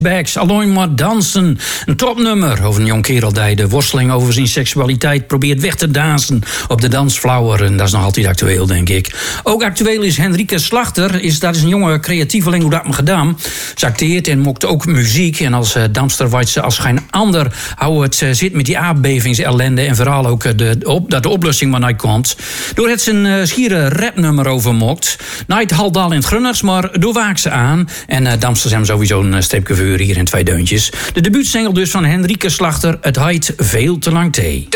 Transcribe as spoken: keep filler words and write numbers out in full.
Bags, Alleen maar dansen. Een topnummer over een jong kerel die de worsteling over zijn seksualiteit probeert weg te dansen op de dansvloer. En dat is nog altijd actueel, denk ik. Ook actueel is Henrike Slachter. Is, dat is een jonge creatieveling, hoe dat me gedaan. Ze acteert en mokt ook muziek. En als uh, damster weet ze als geen ander hoe het uh, zit met die aardbevingsellende. En vooral ook uh, de, op, dat de oplossing maar komt. Door het zijn uh, schiere rapnummer over mokt. Night Haldal in het Grunners, maar door waak ze aan. En uh, damsters hebben sowieso een uh, streepje hier in twee deuntjes. De debuutsingle dus van Henrike Slachter. Het heet Veel te lang thee.